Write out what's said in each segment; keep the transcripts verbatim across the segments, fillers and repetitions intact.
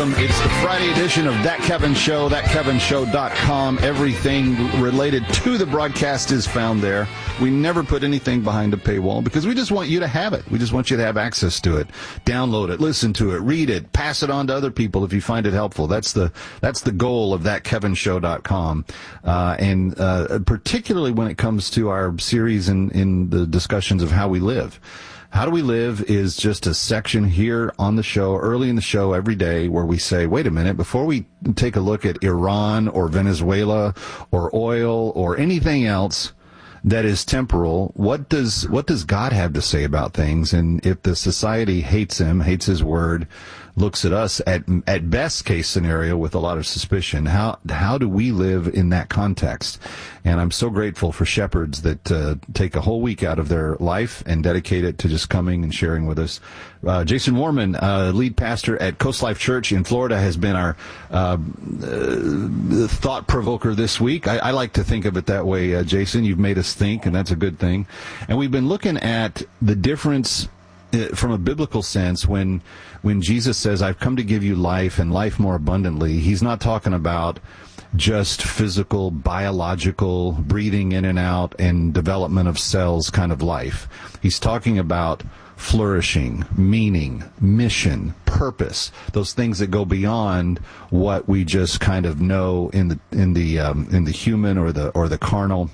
welcome. It's the Friday edition of That Kevin Show, that kevin show dot com. Everything related to the broadcast is found there. We never put anything behind a paywall because we just want you to have it. We just want you to have access to it. Download it, listen to it, read it, pass it on to other people if you find it helpful. That's the that's the goal of that kevin show dot com. Uh, and uh, particularly when it comes to our series in, in the discussions of how we live. How Do We Live is just a section here on the show, early in the show every day, where we say, wait a minute, before we take a look at Iran or Venezuela or oil or anything else that is temporal, what does what does God have to say about things? And if the society hates him, hates his word, looks at us at at best case scenario with a lot of suspicion, how how do we live in that context? And I'm so grateful for shepherds that uh, take a whole week out of their life and dedicate it to just coming and sharing with us. Uh, Jason Warman, uh, lead pastor at Coast Life Church in Florida, has been our uh, uh, thought provoker this week. I, I like to think of it that way, uh, Jason. You've made us think, and that's a good thing. And we've been looking at the difference from a biblical sense when when Jesus says, I've come to give you life and life more abundantly. He's not talking about just physical, biological, breathing in and out and development of cells kind of life. He's talking about flourishing, meaning, mission, purpose, those things that go beyond what we just kind of know in the in the um, in the human or the or the carnal.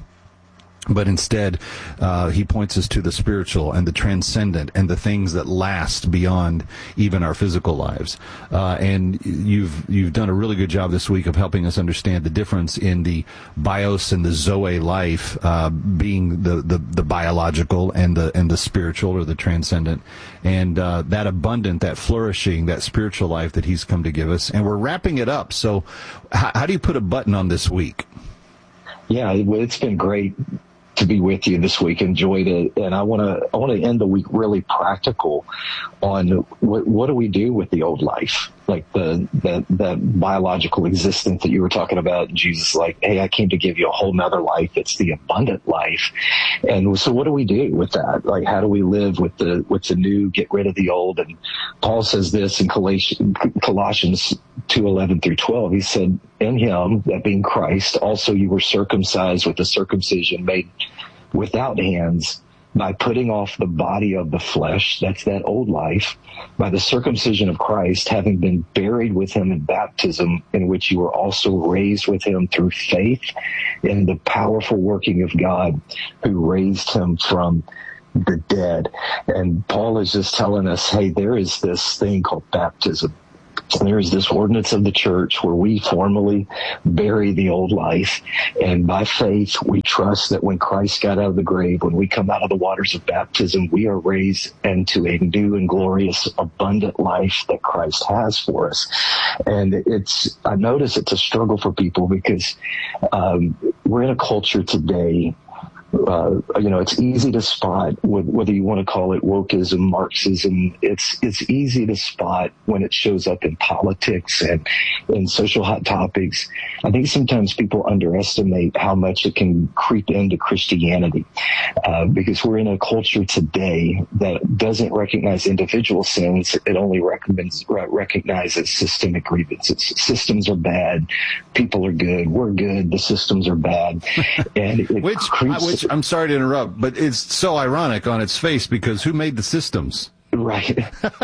But instead, uh, he points us to the spiritual and the transcendent and the things that last beyond even our physical lives. Uh, and you've you've done a really good job this week of helping us understand the difference in the bios and the zoe life, uh, being the, the, the biological and the and the spiritual or the transcendent, and uh, that abundant, that flourishing, that spiritual life that he's come to give us. And we're wrapping it up. So, how, how do you put a button on this week? Yeah, it's been great to be with you this week. Enjoyed it. And I want to, I want to end the week really practical on what, what do we do with the old life? Like the, the, the biological existence that you were talking about. Jesus, like, hey, I came to give you a whole nother life. It's the abundant life. And so what do we do with that? Like, how do we live with the, what's the new, get rid of the old? And Paul says this in Colossians two eleven through twelve. He said, in him, that being Christ, also you were circumcised with the circumcision made without hands, by putting off the body of the flesh, that's that old life, by the circumcision of Christ, having been buried with him in baptism, in which you were also raised with him through faith in the powerful working of God who raised him from the dead. And Paul is just telling us, hey, there is this thing called baptism. There is this ordinance of the church where we formally bury the old life, and by faith we trust that when Christ got out of the grave, when we come out of the waters of baptism, we are raised into a new and glorious abundant life that Christ has for us. And it's, I notice it's a struggle for people because um, we're in a culture today. Uh, you know, it's easy to spot, whether you want to call it wokeism, Marxism, it's it's easy to spot when it shows up in politics and in social hot topics. I think sometimes people underestimate how much it can creep into Christianity, uh, because we're in a culture today that doesn't recognize individual sins. It only recommends, recognizes systemic grievances. Systems are bad. People are good. We're good. The systems are bad. And it which, creeps... which I'm sorry to interrupt, but it's so ironic on its face because who made the systems? Right.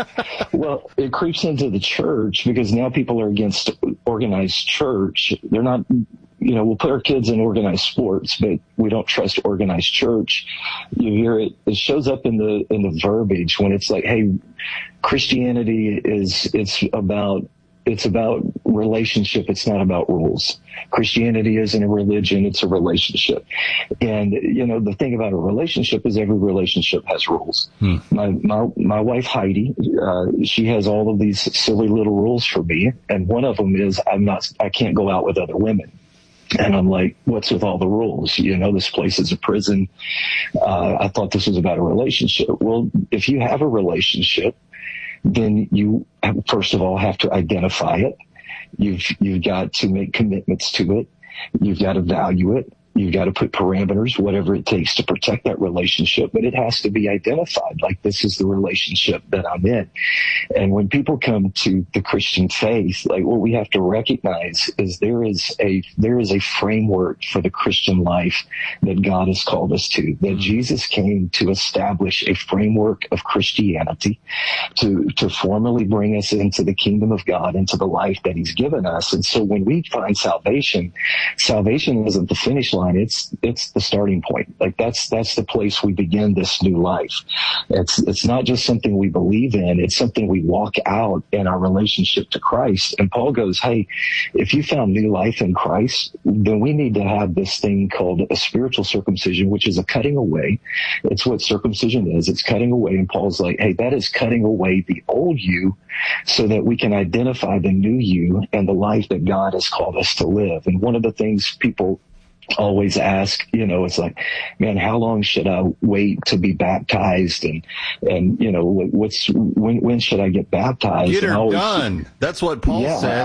Well, it creeps into the church because now people are against organized church. They're not, you know, we'll put our kids in organized sports, but we don't trust organized church. You hear it, it shows up in the, in the verbiage when it's like, hey, Christianity is, it's about, it's about relationship. It's not about rules. Christianity isn't a religion. It's a relationship. And, you know, the thing about a relationship is every relationship has rules. Hmm. My, my, my wife, Heidi, uh, she has all of these silly little rules for me. And one of them is I'm not, I can't go out with other women. And I'm like, what's with all the rules? You know, this place is a prison. Uh, I thought this was about a relationship. Well, if you have a relationship, then you, first of all, have to identify it. You've, you've got to make commitments to it. You've got to value it. You've got to put parameters, whatever it takes to protect that relationship, but it has to be identified. Like, this is the relationship that I'm in. And when people come to the Christian faith, like, what we have to recognize is there is a, there is a framework for the Christian life that God has called us to, that Jesus came to establish a framework of Christianity, to, to formally bring us into the kingdom of God, into the life that he's given us. And so when we find salvation, salvation isn't the finish line. It's, it's the starting point. Like, that's, that's the place we begin this new life. It's, it's not just something we believe in. It's something we walk out in our relationship to Christ. And Paul goes, hey, if you found new life in Christ, then we need to have this thing called a spiritual circumcision, which is a cutting away. It's what circumcision is. It's cutting away. And Paul's like, hey, that is cutting away the old you so that we can identify the new you and the life that God has called us to live. And one of the things people always ask, you know, it's like, man, how long should I wait to be baptized? And, and, you know, what's, when, when should I get baptized? Get her always, done. That's what Paul yeah, said.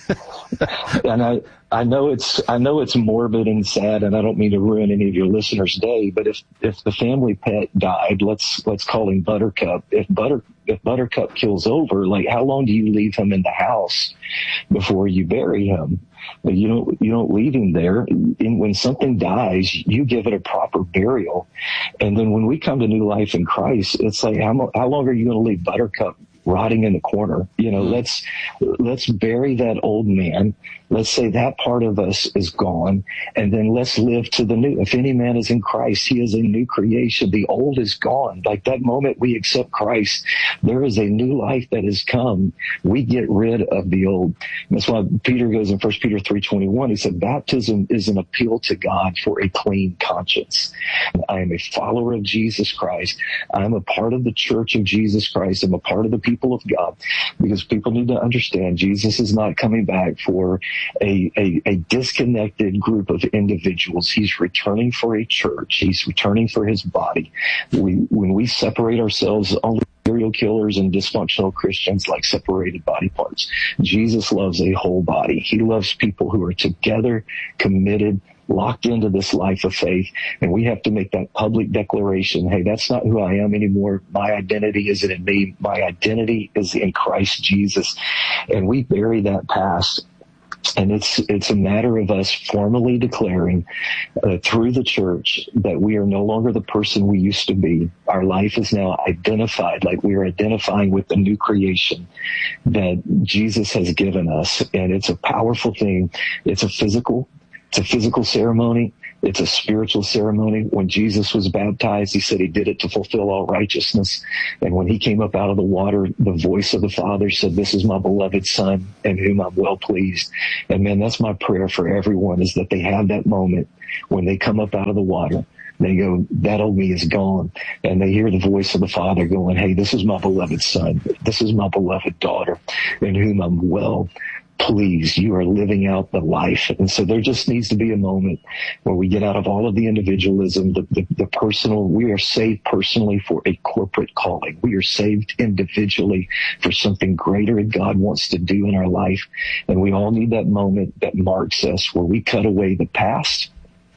I, and I, I know it's, I know it's morbid and sad, and I don't mean to ruin any of your listeners' day, but if, if the family pet died, let's, let's call him Buttercup. If Butter, if Buttercup kills over, like, how long do you leave him in the house before you bury him? But you don't, you don't leave him there. And when something dies, you give it a proper burial. And then when we come to new life in Christ, it's like, how, how long are you going to leave Buttercup rotting in the corner? You know, let's, let's bury that old man. Let's say that part of us is gone, and then let's live to the new. If any man is in Christ, he is a new creation. The old is gone. Like, that moment we accept Christ, there is a new life that has come. We get rid of the old. And that's why Peter goes in First Peter three twenty-one. He said, baptism is an appeal to God for a clean conscience. I am a follower of Jesus Christ. I'm a part of the church of Jesus Christ. I'm a part of the people of God, because people need to understand Jesus is not coming back for A, a, a disconnected group of individuals. He's returning for a church. He's returning for his body. We, when we separate ourselves, only serial killers and dysfunctional Christians like separated body parts. Jesus loves a whole body. He loves people who are together, committed, locked into this life of faith. And we have to make that public declaration. Hey, that's not who I am anymore. My identity isn't in me. My identity is in Christ Jesus. And we bury that past. And it's it's a matter of us formally declaring uh, through the church that we are no longer the person we used to be. Our life is now identified, like we are identifying with the new creation that Jesus has given us. And it's a powerful thing. It's a physical, it's a physical ceremony. It's a spiritual ceremony. When Jesus was baptized, he said he did it to fulfill all righteousness. And when he came up out of the water, the voice of the Father said, this is my beloved Son in whom I'm well pleased. And man, that's my prayer for everyone, is that they have that moment when they come up out of the water. They go, that old me is gone. And they hear the voice of the Father going, hey, this is my beloved Son. This is my beloved daughter in whom I'm well pleased. You are living out the life. And so there just needs to be a moment where we get out of all of the individualism, the, the, the personal. We are saved personally for a corporate calling. We are saved individually for something greater that God wants to do in our life. And we all need that moment that marks us, where we cut away the past.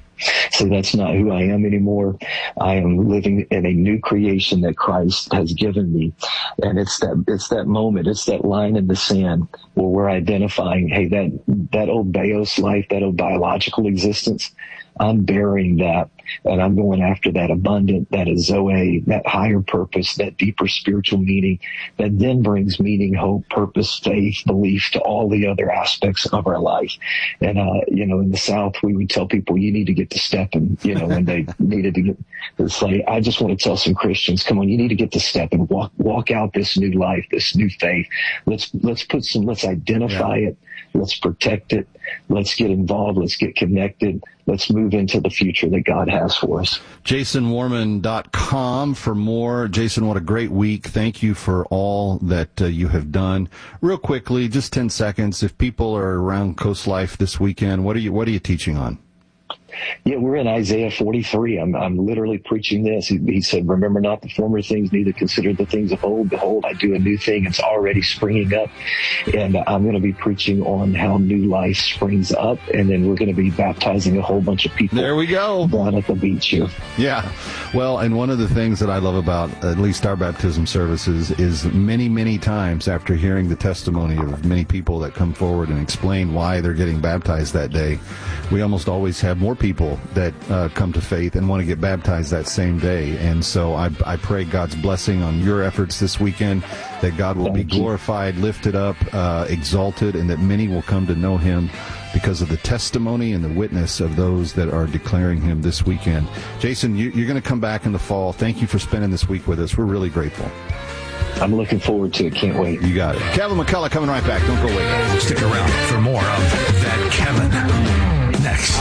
So that's not who I am anymore. I am living in a new creation that Christ has given me. And it's that, it's that moment. It's that line in the sand where we're identifying, hey, that, that old bios life, that old biological existence, I'm burying that, and I'm going after that abundant, that is Zoe, that higher purpose, that deeper spiritual meaning that then brings meaning, hope, purpose, faith, belief to all the other aspects of our life. And, uh, you know, in the South, we would tell people, you need to get to stepping, you know, when they needed to get, it's like, I just want to tell some Christians, come on, you need to get to stepping, walk, walk out this new life, this new faith. Let's, let's put some, let's identify yeah. it. Let's protect it. Let's get involved. Let's get connected. Let's move into the future that God has for us. Jason Warman dot com for more. Jason, what a great week. Thank you for all that uh, you have done. Real quickly, just ten seconds. If people are around Coast Life this weekend, what are you, what are you teaching on? Yeah, we're in Isaiah forty-three. I'm I'm literally preaching this. He, he said, remember not the former things, neither consider the things of old. Behold, I do a new thing. It's already springing up. And I'm going to be preaching on how new life springs up. And then we're going to be baptizing a whole bunch of people. There we go. Down at the beach here. Yeah. Well, and one of the things that I love about at least our baptism services is many, many times after hearing the testimony of many people that come forward and explain why they're getting baptized that day, we almost always have more people that uh, come to faith and want to get baptized that same day. And so I, I pray God's blessing on your efforts this weekend, that God will be glorified, lifted up, uh, exalted, and that many will come to know him because of the testimony and the witness of those that are declaring him this weekend. Jason, you, you're going to come back in the fall. Thank you for spending this week with us. We're really grateful. I'm looking forward to it. Can't wait. You got it. Kevin McCullough coming right back. Don't go away. Stick around for more of That Kevin next.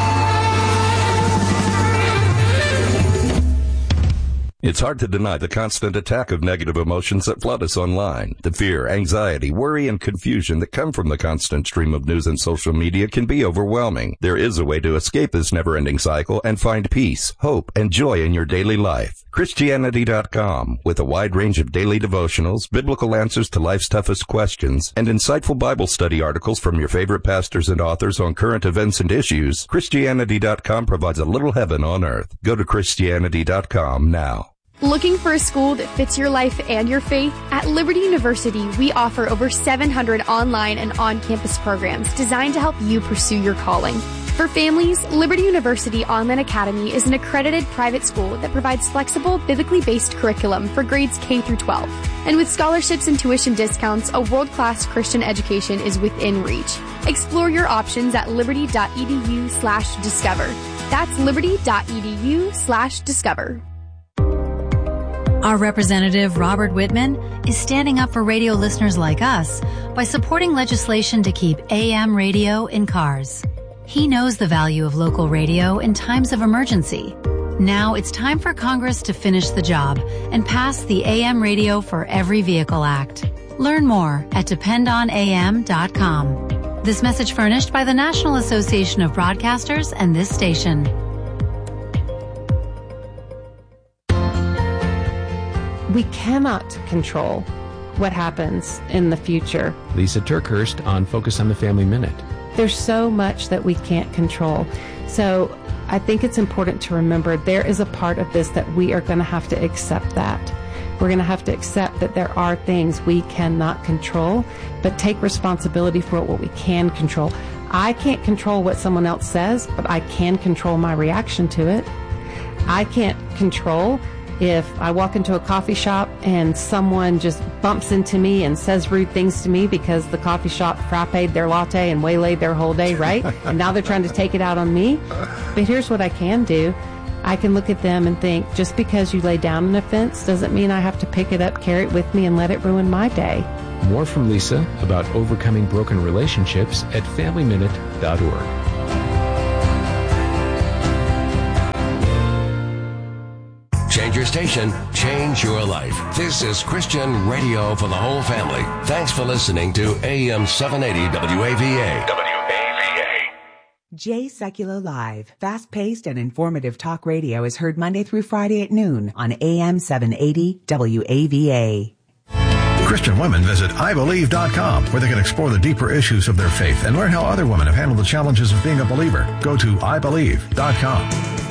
It's hard to deny the constant attack of negative emotions that flood us online. The fear, anxiety, worry, and confusion that come from the constant stream of news and social media can be overwhelming. There is a way to escape this never-ending cycle and find peace, hope, and joy in your daily life. Christianity dot com, with a wide range of daily devotionals, biblical answers to life's toughest questions, and insightful Bible study articles from your favorite pastors and authors on current events and issues, Christianity dot com provides a little heaven on earth. Go to Christianity dot com now. Looking for a school that fits your life and your faith? At Liberty University, we offer over seven hundred online and on-campus programs designed to help you pursue your calling. For families, Liberty University Online Academy is an accredited private school that provides flexible, biblically based curriculum for grades K through twelve. And with scholarships and tuition discounts, a world-class Christian education is within reach. Explore your options at liberty.edu slash discover. That's liberty.edu slash discover. Our representative, Robert Whitman, is standing up for radio listeners like us by supporting legislation to keep A M radio in cars. He knows the value of local radio in times of emergency. Now it's time for Congress to finish the job and pass the A M Radio for Every Vehicle Act. Learn more at depend on A M dot com. This message furnished by the National Association of Broadcasters and this station. We cannot control what happens in the future. Lisa Turkhurst on Focus on the Family Minute. There's so much that we can't control. So I think it's important to remember there is a part of this that we are going to have to accept that. We're going to have to accept that there are things we cannot control, but take responsibility for what we can control. I can't control what someone else says, but I can control my reaction to it. I can't control if I walk into a coffee shop and someone just bumps into me and says rude things to me because the coffee shop frapped their latte and waylaid their whole day, right? And now they're trying to take it out on me. But here's what I can do. I can look at them and think, just because you lay down an offense doesn't mean I have to pick it up, carry it with me, and let it ruin my day. More from Lisa about overcoming broken relationships at family minute dot org. Change your station, change your life. This is Christian radio for the whole family. Thanks for listening to A M seven eighty W A V A. W A V A. Jay Sekulow Live. Fast-paced and informative talk radio is heard Monday through Friday at noon on A M seven eighty W A V A. Christian women visit I believe dot com, where they can explore the deeper issues of their faith and learn how other women have handled the challenges of being a believer. Go to I believe dot com.